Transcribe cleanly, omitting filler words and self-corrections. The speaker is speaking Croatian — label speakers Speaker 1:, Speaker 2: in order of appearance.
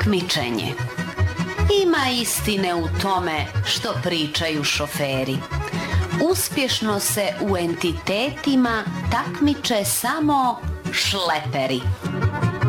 Speaker 1: Takmičenje. Ima istine u tome što pričaju šoferi. Uspješno se u entitetima takmiče samo šleperi.